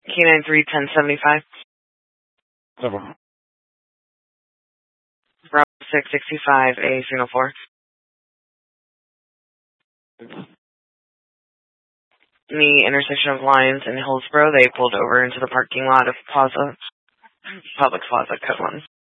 K9 31075. Several. Bravo 665, A signal 4. In the intersection of Lyons and Hillsborough, they pulled over into the parking lot of Publix Plaza, Code 1.